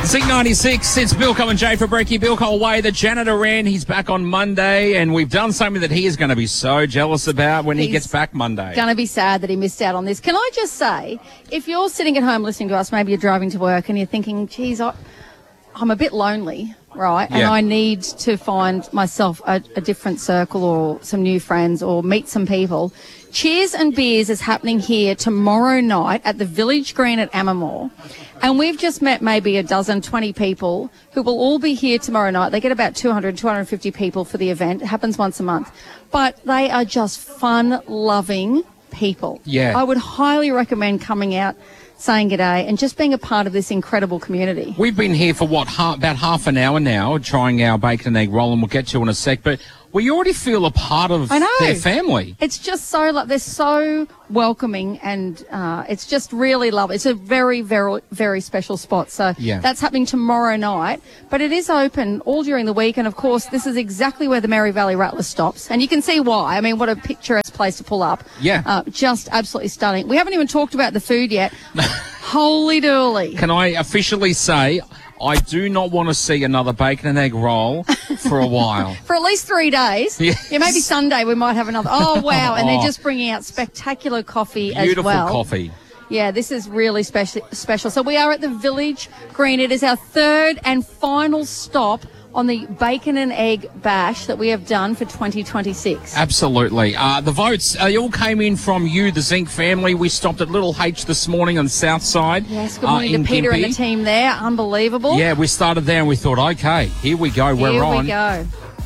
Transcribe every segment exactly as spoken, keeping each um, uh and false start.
Zig ninety-six, it's Bilko and Jay for Breaky. Bilko away, the janitor ran. He's back on Monday, and we've done something that he is going to be so jealous about when He's he gets back Monday. Going to be sad that he missed out on this. Can I just say, if you're sitting at home listening to us, maybe you're driving to work and you're thinking, geez, I, I'm a bit lonely, right? And Yeah. I need to find myself a, a different circle or some new friends or meet some people. Cheers and Beers is happening here tomorrow night at the Village Green at Ammermoor. And we've just met maybe a dozen, twenty people who will all be here tomorrow night. They get about two hundred, two hundred fifty people for the event. It happens once a month. But they are just fun-loving people. Yeah. I would highly recommend coming out, saying g'day, and just being a part of this incredible community. We've been here for, what, half, about half an hour now, trying our bacon and egg roll, and we'll get to in a sec. But we already feel a part of I know. their family. It's just so, like, they're so welcoming, and uh, it's just really lovely. It's a very, very, very special spot. So Yeah. that's happening tomorrow night, but it is open all during the week. And of course, this is exactly where the Mary Valley Rattler stops, and you can see why. I mean, what a picturesque place to pull up. Yeah. Uh, just absolutely stunning. We haven't even talked about the food yet. Holy dooly. Can I officially say I do not want to see another bacon and egg roll for a while. For at least three days. Yes. Yeah, maybe Sunday we might have another. Oh, wow. And Oh. they're just bringing out spectacular coffee Beautiful as well. coffee. Yeah, this is really special. Special. So we are at the Village Green. It is our third and final stop on the bacon and egg bash that we have done for twenty twenty-six. Absolutely. Uh, the votes, uh, they all came in from you, the Zinc family. We stopped at Little H this morning on the south side. Yes, good uh, morning in to Peter Gympie. and the team there. Unbelievable. Yeah, we started there and we thought, okay, here we go, we're Here on. we go.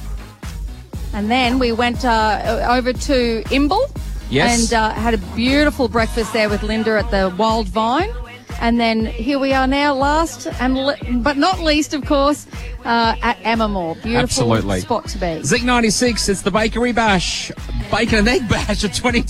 And then we went uh, over to Imbil. Yes. And uh, had a beautiful breakfast there with Linda at the Wild Vine. And then here we are now, last and le- but not least, of course, uh, at Ammermoor. Beautiful Absolutely. spot to be. Zig ninety-six, it's the Bakery Bash, Bacon and Egg Bash of twenty